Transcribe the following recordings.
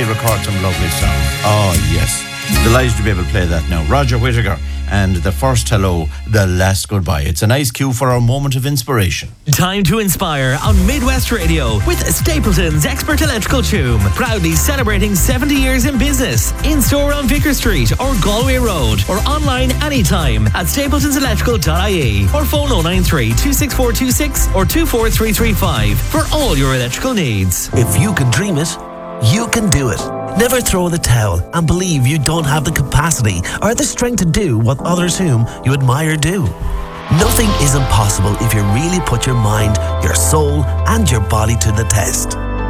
record some lovely songs. Oh, yes. Delighted to be able to play that now. Roger Whittaker and the first hello, the last goodbye. It's a nice cue for our moment of inspiration. Time to inspire on Midwest Radio with Stapleton's Expert Electrical Tune. Proudly celebrating 70 years in business. In store on Vicar Street or Galway Road, or online anytime at stapletonselectrical.ie, or phone 093 26426 or 24335 for all your electrical needs. If you can dream it, you can do it. Never throw in the towel and believe you don't have the capacity or the strength to do what others whom you admire do. Nothing is impossible if you really put your mind, your soul, and your body to the test.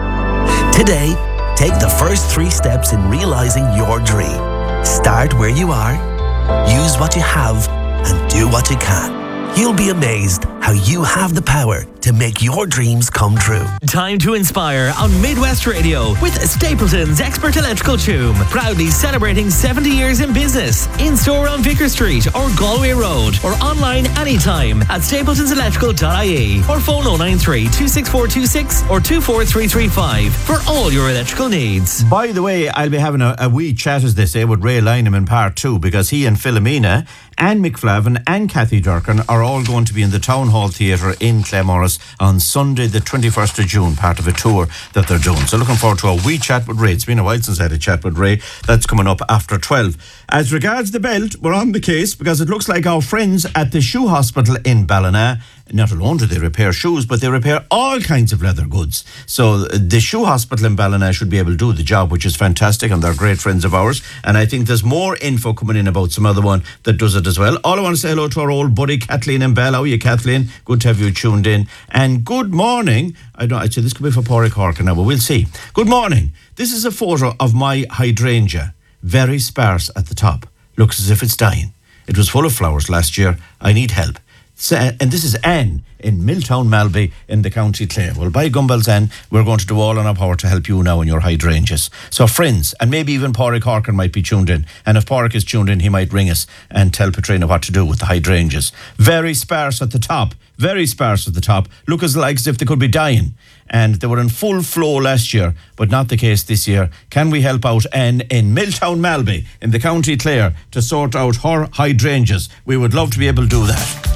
Today, take the first 3 steps in realizing your dream. Start where you are, use what you have, and do what you can. You'll be amazed how you have the power to make your dreams come true. Time to inspire on Midwest Radio with Stapleton's Expert Electrical Tune. Proudly celebrating 70 years in business. In store on Vicar Street or Galway Road, or online anytime at stapletonselectrical.ie, or phone 093 26426 or 24335 for all your electrical needs. By the way, I'll be having a wee chat, as they say, with Ray Lynham in part 2, because he and Philomena and Mick Flavin and Kathy Durkin are all going to be in the Town Hall Theatre in Claremorris on Sunday the 21st of June, part of a tour that they're doing. So looking forward to a wee chat with Ray. It's been a while since I had a chat with Ray. That's coming up after 12. As regards the belt, we're on the case because it looks like our friends at the Shoe Hospital in Ballina, not alone do they repair shoes, but they repair all kinds of leather goods. So the Shoe Hospital in Ballina should be able to do the job, which is fantastic, and they're great friends of ours. And I think there's more info coming in about some other one that does it as well. All I want to say hello to our old buddy Kathleen in Bell. How are you, Kathleen? Good to have you tuned in. And good morning. I'd say this could be for Pádraig Corkin now, but we'll see. Good morning. This is a photo of my hydrangea. Very sparse at the top. Looks as if it's dying. It was full of flowers last year. I need help. And this is Anne in Milltown Malby in the County Clare. Well, by Gumbel's Anne, we're going to do all in our power to help you now in your hydrangeas. So friends, and maybe even Pádraig Corkin might be tuned in. And if Pádraig is tuned in, he might ring us and tell Petrina what to do with the hydrangeas. Very sparse at the top. Very sparse at the top. Look as if they could be dying. And they were in full flow last year, but not the case this year. Can we help out Anne in Milltown Malby in the County Clare to sort out her hydrangeas? We would love to be able to do that.